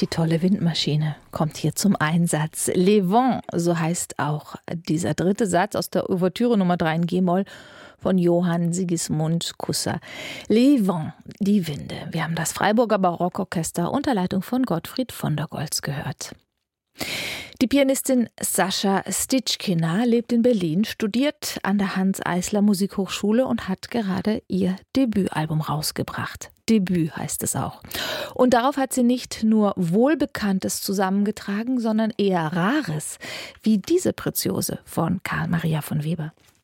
Die tolle Windmaschine kommt hier zum Einsatz. Les Vents, so heißt auch dieser dritte Satz aus der Ouvertüre Nummer 3 in G-Moll von Johann Sigismund Kusser. Les Vents, die Winde. Wir haben das Freiburger Barockorchester unter Leitung von Gottfried von der Goltz gehört. Die Pianistin Sascha Stitschkina lebt in Berlin, studiert an der Hanns-Eisler Musikhochschule und hat gerade ihr Debütalbum rausgebracht. Debüt heißt es auch. Und darauf hat sie nicht nur Wohlbekanntes zusammengetragen, sondern eher Rares, wie diese Preziose von Karl Maria von Weber.